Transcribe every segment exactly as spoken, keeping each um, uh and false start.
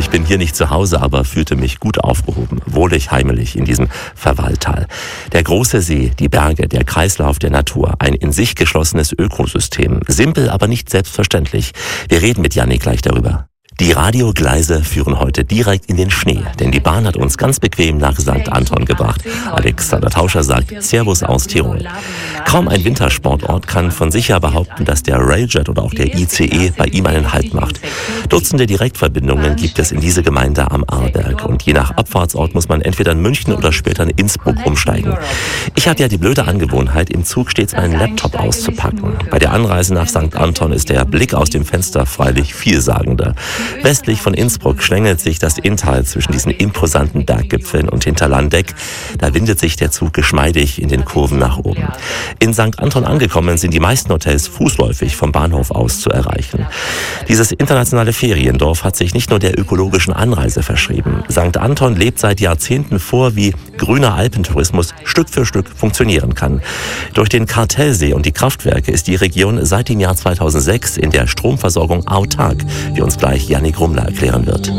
Ich bin hier nicht zu Hause, aber fühlte mich gut aufgehoben, wohlig heimelig in diesem Verwalltal. Der große See, die Berge, der Kreislauf der Natur, ein in sich geschlossenes Ökosystem. Simpel, aber nicht selbstverständlich. Wir reden mit Jannik gleich darüber. Die Radiogleise führen heute direkt in den Schnee, denn die Bahn hat uns ganz bequem nach Sankt Anton gebracht. Alexander Tauscher sagt Servus aus Tirol. Kaum ein Wintersportort kann von sich her behaupten, dass der Railjet oder auch der I C E bei ihm einen Halt macht. Dutzende Direktverbindungen gibt es in diese Gemeinde am Arlberg und je nach Abfahrtsort muss man entweder in München oder später in Innsbruck umsteigen. Ich hatte ja die blöde Angewohnheit, im Zug stets meinen Laptop auszupacken. Bei der Anreise nach Sankt Anton ist der Blick aus dem Fenster freilich vielsagender. Westlich von Innsbruck schlängelt sich das Inntal zwischen diesen imposanten Berggipfeln und hinter Landeck. Da windet sich der Zug geschmeidig in den Kurven nach oben. In Sankt Anton angekommen sind die meisten Hotels fußläufig vom Bahnhof aus zu erreichen. Dieses internationale Feriendorf hat sich nicht nur der ökologischen Anreise verschrieben. Sankt Anton lebt seit Jahrzehnten vor, wie grüner Alpentourismus Stück für Stück funktionieren kann. Durch den Kartellsee und die Kraftwerke ist die Region seit dem Jahr zweitausendsechs in der Stromversorgung autark, wie uns gleich Jannik Rummler erklären wird.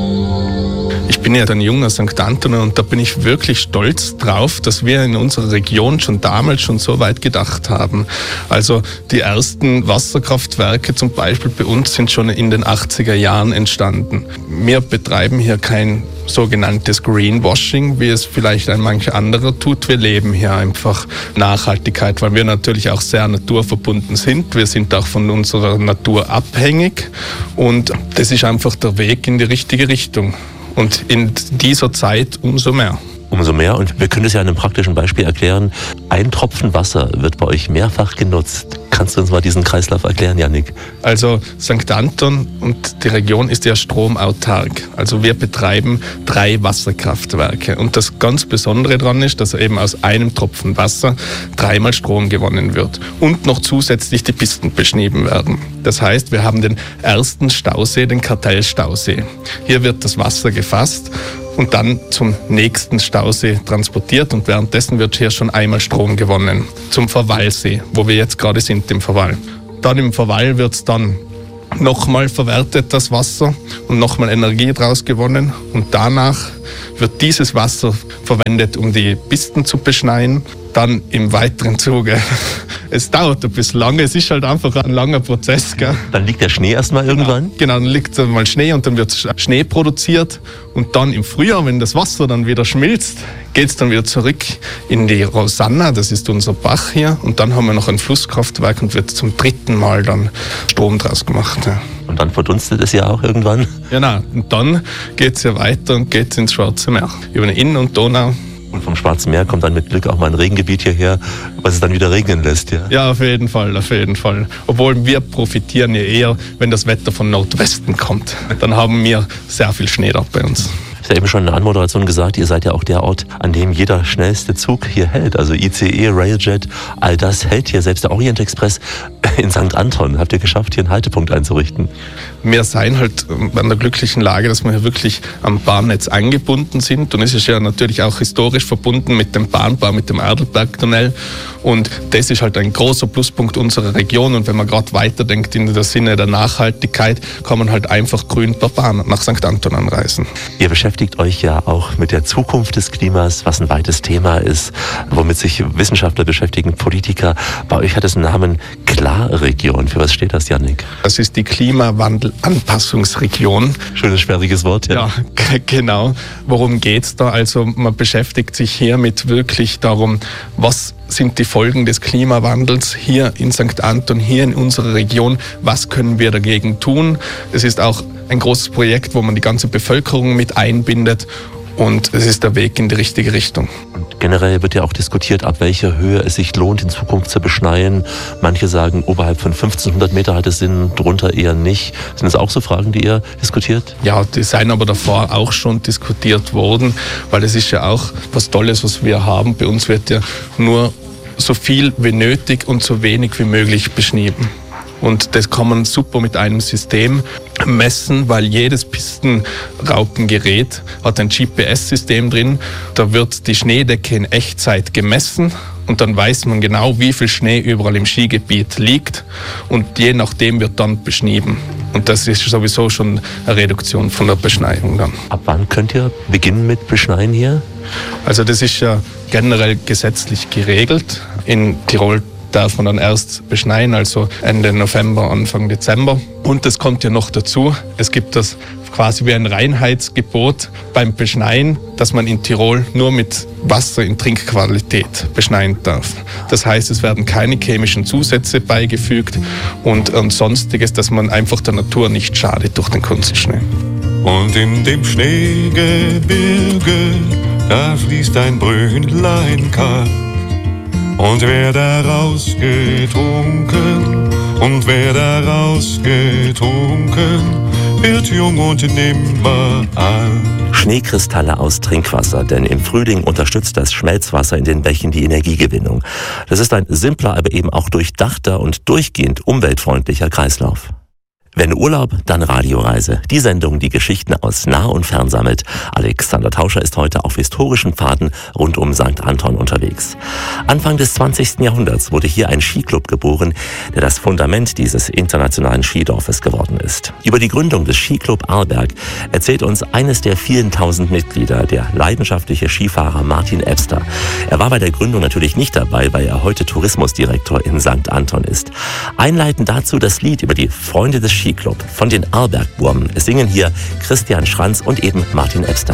Ich bin ja ein junger Sankt Antoner und da bin ich wirklich stolz drauf, dass wir in unserer Region schon damals schon so weit gedacht haben. Also die ersten Wasserkraftwerke zum Beispiel bei uns sind schon in den achtziger Jahren entstanden. Wir betreiben hier kein sogenanntes Greenwashing, wie es vielleicht ein mancher anderer tut. Wir leben hier einfach Nachhaltigkeit, weil wir natürlich auch sehr naturverbunden sind. Wir sind auch von unserer Natur abhängig und das ist einfach der Weg in die richtige Richtung. Und in dieser Zeit umso mehr. Umso mehr. Und wir können es ja an einem praktischen Beispiel erklären. Ein Tropfen Wasser wird bei euch mehrfach genutzt. Kannst du uns mal diesen Kreislauf erklären, Jannik? Also Sankt Anton und die Region ist ja stromautark. Also wir betreiben drei Wasserkraftwerke. Und das ganz Besondere daran ist, dass eben aus einem Tropfen Wasser dreimal Strom gewonnen wird. Und noch zusätzlich die Pisten beschnieben werden. Das heißt, wir haben den ersten Stausee, den Kartellstausee. Hier wird das Wasser gefasst und dann zum nächsten Stausee transportiert und währenddessen wird hier schon einmal Strom gewonnen zum Verwallsee, wo wir jetzt gerade sind im Verwall. Dann im Verwall wird es dann nochmal verwertet, das Wasser, und nochmal Energie draus gewonnen und danach wird dieses Wasser verwendet, um die Pisten zu beschneien. Dann im weiteren Zuge. Es dauert ein bisschen lange, es ist halt einfach ein langer Prozess. Gell? Dann liegt der Schnee erstmal irgendwann? Genau, genau, dann liegt mal Schnee und dann wird Schnee produziert. Und dann im Frühjahr, wenn das Wasser dann wieder schmilzt, geht es dann wieder zurück in die Rosanna, das ist unser Bach hier. Und dann haben wir noch ein Flusskraftwerk und wird zum dritten Mal dann Strom draus gemacht. Ja. Und dann verdunstet es ja auch irgendwann? Genau, und dann geht es ja weiter und geht ins Schwarze Meer. Über den Inn und Donau. Und vom Schwarzen Meer kommt dann mit Glück auch mal ein Regengebiet hierher, was es dann wieder regnen lässt, ja? Ja, auf jeden Fall, auf jeden Fall. Obwohl wir profitieren ja eher, wenn das Wetter von Nordwesten kommt. Dann haben wir sehr viel Schnee da bei uns. Ich habe ja eben schon in der Anmoderation gesagt, ihr seid ja auch der Ort, an dem jeder schnellste Zug hier hält. Also I C E, Railjet, all das hält hier. Selbst der Orient Express in Sankt Anton habt ihr geschafft, hier einen Haltepunkt einzurichten. Wir seien halt an der glücklichen Lage, dass wir hier wirklich am Bahnnetz angebunden sind. Und es ist ja natürlich auch historisch verbunden mit dem Bahnbau, mit dem Adalbergtunnel. Und das ist halt ein großer Pluspunkt unserer Region. Und wenn man gerade weiterdenkt in der Sinne der Nachhaltigkeit, kann man halt einfach grün per Bahn nach Sankt Anton anreisen. Ihr beschäftigt euch ja auch mit der Zukunft des Klimas, was ein weites Thema ist, womit sich Wissenschaftler beschäftigen, Politiker. Bei euch hat es einen Namen Klarregion. Für was steht das, Jannik? Das ist die Klimawandelanpassungsregion. Schönes, sperriges Wort, ja. Ja, g- genau. Worum geht's da? Also man beschäftigt sich hier mit wirklich darum, was sind die Folgen des Klimawandels hier in Sankt Anton, hier in unserer Region. Was können wir dagegen tun? Es ist auch ein großes Projekt, wo man die ganze Bevölkerung mit einbindet. Und es ist der Weg in die richtige Richtung. Und generell wird ja auch diskutiert, ab welcher Höhe es sich lohnt, in Zukunft zu beschneien. Manche sagen, oberhalb von fünfzehnhundert Meter hat es Sinn, drunter eher nicht. Sind das auch so Fragen, die ihr diskutiert? Ja, die seien aber davor auch schon diskutiert worden, weil es ist ja auch was Tolles, was wir haben. Bei uns wird ja nur so viel wie nötig und so wenig wie möglich beschnitten. Und das kann man super mit einem System messen, weil jedes Pistenraupengerät hat ein G P S-System drin. Da wird die Schneedecke in Echtzeit gemessen und dann weiß man genau, wie viel Schnee überall im Skigebiet liegt und je nachdem wird dann beschnieben. Und das ist sowieso schon eine Reduktion von der Beschneiung dann. Ab wann könnt ihr beginnen mit Beschneien hier? Also das ist ja generell gesetzlich geregelt. In Tirol darf man dann erst beschneien, also Ende November, Anfang Dezember. Und das kommt ja noch dazu, es gibt das quasi wie ein Reinheitsgebot beim Beschneien, dass man in Tirol nur mit Wasser in Trinkqualität beschneien darf. Das heißt, es werden keine chemischen Zusätze beigefügt und, und Sonstiges, dass man einfach der Natur nicht schadet durch den Kunstschnee. Und in dem Schneegebirge, da fließt ein Brünnlein kalt. Und wer daraus getrunken, und wer daraus getrunken, wird jung und nimmer alt. Schneekristalle aus Trinkwasser, denn im Frühling unterstützt das Schmelzwasser in den Bächen die Energiegewinnung. Das ist ein simpler, aber eben auch durchdachter und durchgehend umweltfreundlicher Kreislauf. Wenn Urlaub, dann Radioreise. Die Sendung, die Geschichten aus nah und fern sammelt. Alexander Tauscher ist heute auf historischen Pfaden rund um Sankt Anton unterwegs. Anfang des zwanzigsten Jahrhunderts wurde hier ein Skiclub geboren, der das Fundament dieses internationalen Skidorfes geworden ist. Über die Gründung des Skiclub Arlberg erzählt uns eines der vielen tausend Mitglieder, der leidenschaftliche Skifahrer Martin Ebster. Er war bei der Gründung natürlich nicht dabei, weil er heute Tourismusdirektor in Sankt Anton ist. Einleitend dazu das Lied über die Freunde des Skiclub von den Arlbergburmen. Es singen hier Christian Schranz und eben Martin Ebster.